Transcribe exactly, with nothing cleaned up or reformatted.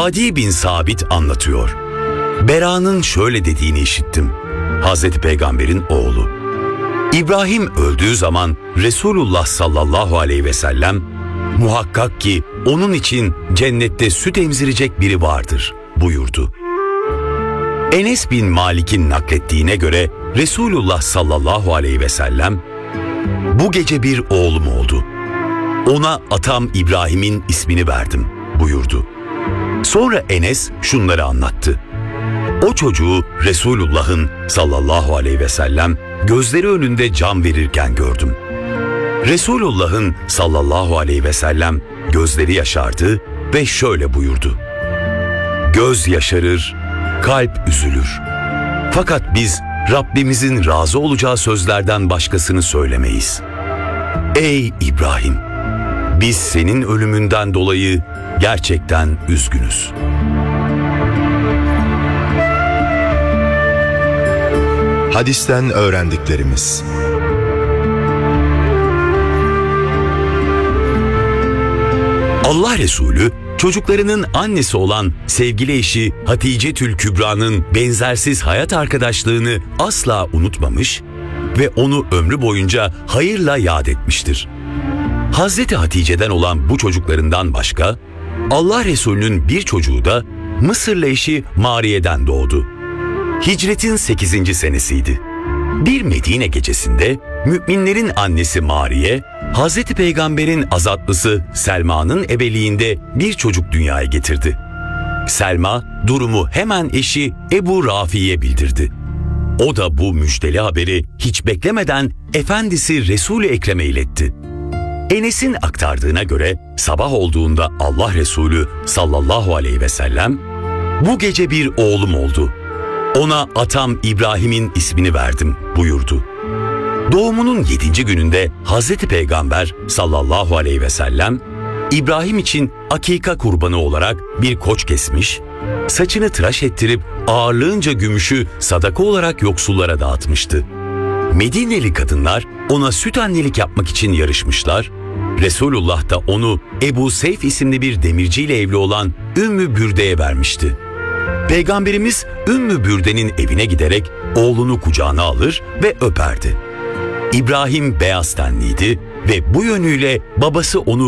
Adi bin Sabit anlatıyor. Bera'nın şöyle dediğini işittim. Hazreti Peygamber'in oğlu. İbrahim öldüğü zaman Resulullah sallallahu aleyhi ve sellem, muhakkak ki onun için cennette süt emzirecek biri vardır buyurdu. Enes bin Malik'in naklettiğine göre Resulullah sallallahu aleyhi ve sellem, bu gece bir oğlum oldu. Ona atam İbrahim'in ismini verdim buyurdu. Sonra Enes şunları anlattı. O çocuğu Resulullah'ın sallallahu aleyhi ve sellem gözleri önünde can verirken gördüm. Resulullah'ın sallallahu aleyhi ve sellem gözleri yaşardı ve şöyle buyurdu. Göz yaşarır, kalp üzülür. Fakat biz Rabbimizin razı olacağı sözlerden başkasını söylemeyiz. Ey İbrahim! Biz senin ölümünden dolayı gerçekten üzgünüz. Hadisten öğrendiklerimiz. Allah Resulü, çocuklarının annesi olan sevgili eşi Hatice-tül Kübra'nın benzersiz hayat arkadaşlığını asla unutmamış ve onu ömrü boyunca hayırla yad etmiştir. Hazreti Hatice'den olan bu çocuklarından başka, Allah Resulü'nün bir çocuğu da Mısırlı eşi Mariye'den doğdu. Hicretin sekizinci senesiydi. Bir Medine gecesinde müminlerin annesi Mariye, Hazreti Peygamber'in azatlısı Selma'nın ebeliğinde bir çocuk dünyaya getirdi. Selma durumu hemen eşi Ebu Rafi'ye bildirdi. O da bu müjdeli haberi hiç beklemeden efendisi Resul-i Ekrem'e iletti. Enes'in aktardığına göre sabah olduğunda Allah Resulü sallallahu aleyhi ve sellem, bu gece bir oğlum oldu. Ona atam İbrahim'in ismini verdim buyurdu. Doğumunun yedinci gününde Hazreti Peygamber sallallahu aleyhi ve sellem, İbrahim için akika kurbanı olarak bir koç kesmiş, saçını tıraş ettirip ağırlığınca gümüşü sadaka olarak yoksullara dağıtmıştı. Medineli kadınlar ona süt annelik yapmak için yarışmışlar, Resulullah da onu Ebu Seyf isimli bir demirciyle evli olan Ümmü Bürde'ye vermişti. Peygamberimiz Ümmü Bürde'nin evine giderek oğlunu kucağına alır ve öperdi. İbrahim beyaz tenliydi ve bu yönüyle babası onu